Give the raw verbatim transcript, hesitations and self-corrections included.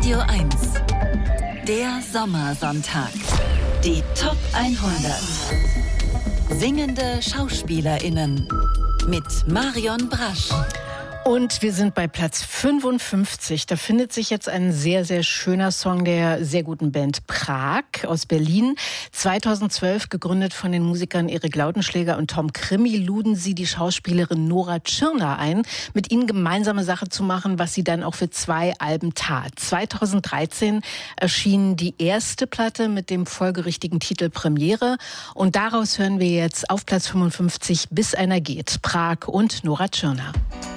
Radio eins. Der Sommersonntag. Die Top hundert. Singende SchauspielerInnen. Mit Marion Brasch. Und wir sind bei Platz fünfundfünfzig. Da findet sich jetzt ein sehr, sehr schöner Song der sehr guten Band Prag aus Berlin. zweitausendzwölf gegründet von den Musikern Erik Lautenschläger und Tom Krimi, luden sie die Schauspielerin Nora Tschirner ein, mit ihnen gemeinsame Sache zu machen, was sie dann auch für zwei Alben tat. zweitausenddreizehn erschien die erste Platte mit dem folgerichtigen Titel Premiere. Und daraus hören wir jetzt auf Platz fünfundfünfzig Bis einer geht. Prag und Nora Tschirner.